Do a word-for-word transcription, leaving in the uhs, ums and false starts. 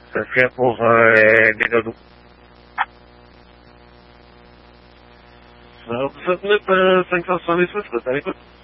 Ça serait pour euh, des dodos. Alors, dix-sept minutes, euh, cinq cent soixante-dix, c'est à l'écoute.